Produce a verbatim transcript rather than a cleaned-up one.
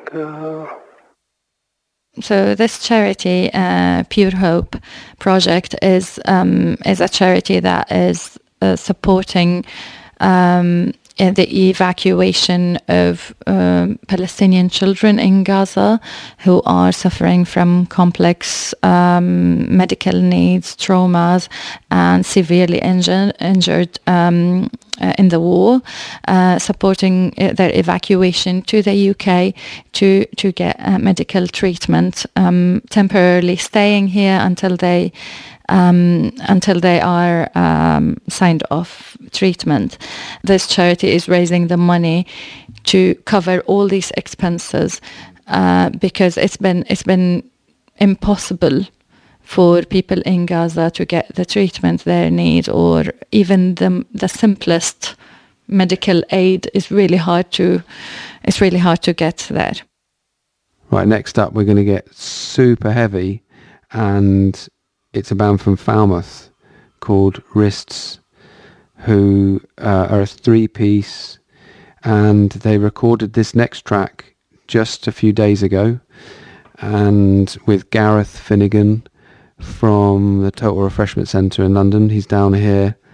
Uh... So this charity, uh, Pure Hope Project, is um, is a charity that is uh, supporting um, the evacuation of um, Palestinian children in Gaza who are suffering from complex um, medical needs, traumas, and severely injured, injured um, uh, in the war, uh, supporting uh, their evacuation to the U K to to get uh, medical treatment, um, temporarily staying here until they Um, until they are um, signed off treatment. This charity is raising the money to cover all these expenses uh, because it's been it's been impossible for people in Gaza to get the treatment they need, or even the the simplest medical aid is really hard to it's really hard to get there. Right, next up we're going to get super heavy, and it's a band from Falmouth called Wrists, who uh, are a three-piece, and they recorded this next track just a few days ago, and with Gareth Finnegan from the Total Refreshment Centre in London. He's down here